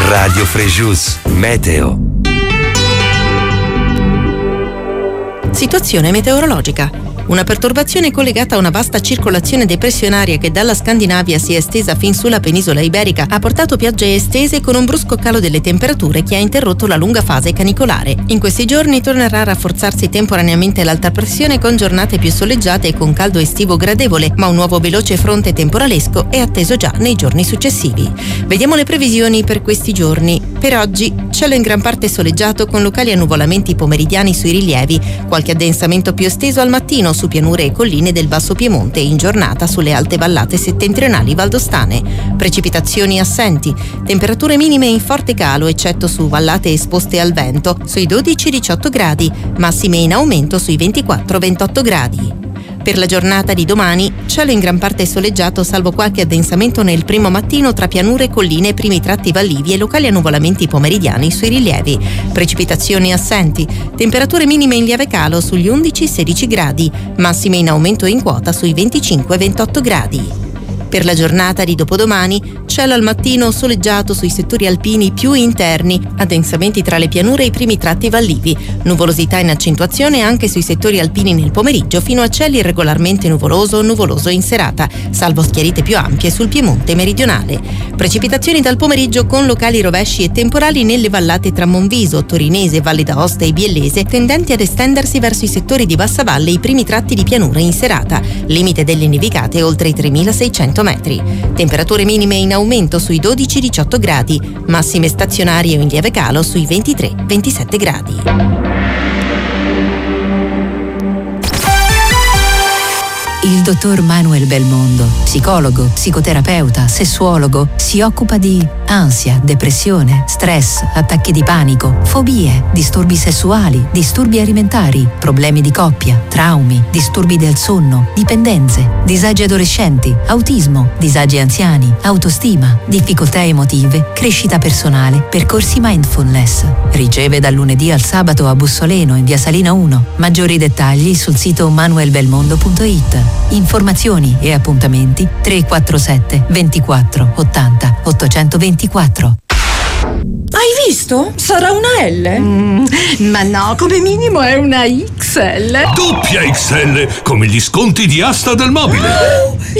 Radio Frejus, meteo. Situazione meteorologica. Una perturbazione collegata a una vasta circolazione depressionaria che dalla Scandinavia si è estesa fin sulla penisola iberica ha portato piogge estese con un brusco calo delle temperature che ha interrotto la lunga fase canicolare. In questi giorni tornerà a rafforzarsi temporaneamente l'alta pressione con giornate più soleggiate e con caldo estivo gradevole, ma un nuovo veloce fronte temporalesco è atteso già nei giorni successivi. Vediamo le previsioni per questi giorni. Per oggi, cielo in gran parte soleggiato con locali annuvolamenti pomeridiani sui rilievi, qualche addensamento più esteso al mattino su pianure e colline del Basso Piemonte e in giornata sulle alte vallate settentrionali valdostane. Precipitazioni assenti, temperature minime in forte calo eccetto su vallate esposte al vento, sui 12-18 gradi, massime in aumento sui 24-28 gradi. Per la giornata di domani, cielo in gran parte soleggiato salvo qualche addensamento nel primo mattino tra pianure, colline, primi tratti vallivi e locali annuvolamenti pomeridiani sui rilievi. Precipitazioni assenti, temperature minime in lieve calo sugli 11-16 gradi, massime in aumento in quota sui 25-28 gradi. Per la giornata di dopodomani, cielo al mattino soleggiato sui settori alpini più interni, addensamenti tra le pianure e i primi tratti vallivi, nuvolosità in accentuazione anche sui settori alpini nel pomeriggio fino a cieli irregolarmente nuvoloso o nuvoloso in serata, salvo schiarite più ampie sul Piemonte meridionale. Precipitazioni dal pomeriggio con locali rovesci e temporali nelle vallate tra Monviso, Torinese, Valle d'Aosta e Biellese, tendenti ad estendersi verso i settori di bassa valle e i primi tratti di pianura in serata, limite delle nevicate oltre i 3600 metri. Temperature minime in aumento sui 12-18 gradi, massime stazionarie o in lieve calo sui 23-27 gradi. Il dottor Manuel Belmondo, psicologo, psicoterapeuta, sessuologo, si occupa di ansia, depressione, stress, attacchi di panico, fobie, disturbi sessuali, disturbi alimentari, problemi di coppia, traumi, disturbi del sonno, dipendenze, disagi adolescenti, autismo, disagi anziani, autostima, difficoltà emotive, crescita personale, percorsi mindfulness. Riceve dal lunedì al sabato a Bussoleno in via Salina 1. Maggiori dettagli sul sito manuelbelmondo.it. Informazioni e appuntamenti 347 24 80 824. Hai visto? Sarà una L? Ma no, come minimo è una XL. Doppia XL, come gli sconti di Asta del Mobile.